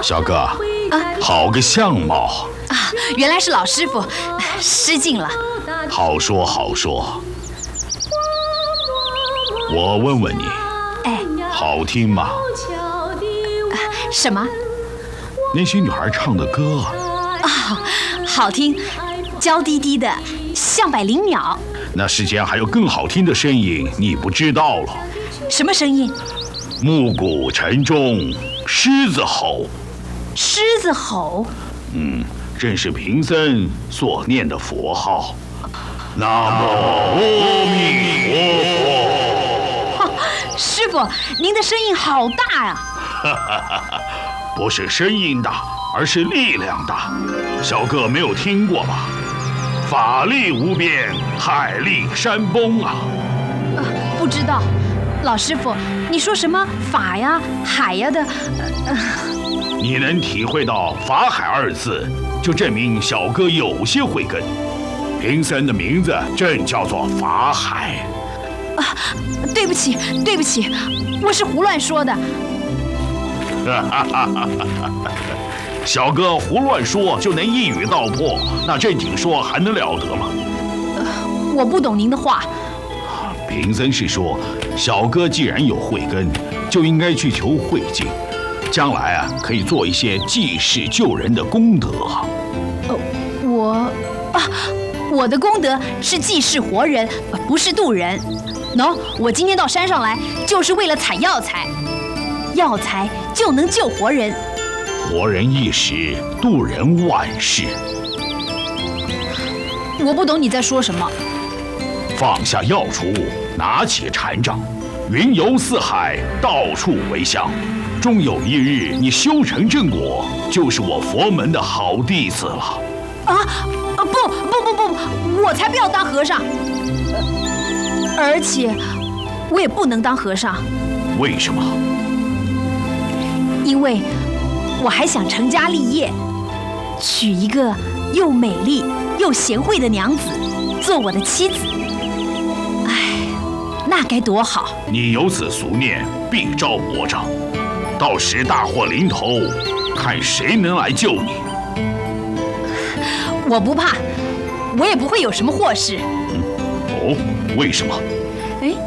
小哥，好个相貌啊！原来是老师傅，失敬了。 好说好说。我问问你，好听吗？ 什么？ 那些女孩唱的歌好听，娇滴滴的，像百灵鸟。 那世间还有更好听的声音，你不知道了。 什么声音？ 暮鼓晨钟，狮子吼。 狮子吼？ 正是贫僧所念的佛号。南无阿弥陀佛。 师傅，您的声音好大呀！ 不是声音大，而是力量大。小哥没有听过吧？法力无边，海力山崩啊！ 不知道。老师傅，你说什么法呀、海呀的？ 你能体会到法海二字，就证明小哥有些慧根。贫僧的名字正叫做法海。 对不起，对不起，我是胡乱说的。 小哥胡乱说就能一语道破，那正经说还能了得吗？ 我不懂您的话。 贫僧是说，小哥既然有慧根，就应该去求慧境，将来可以做一些济世救人的功德。 我的功德是济世活人，不是渡人。我今天到山上来，就是为了采药材，药材就能救活人。 活人一时，渡人万世。 我不懂你在说什么。 放下药杵，拿起禅杖，云游四海，到处为香。终有一日，你修成正果，就是我佛门的好弟子了。 不，我才不要当和尚。而且，我也不能当和尚。 为什么？ 因为我还想成家立业，娶一个又美丽又贤惠的娘子做我的妻子。那该多好！ 你有此俗念，必招魔障。到时大祸临头，看谁能来救你。 我不怕，我也不会有什么祸事。 为什么？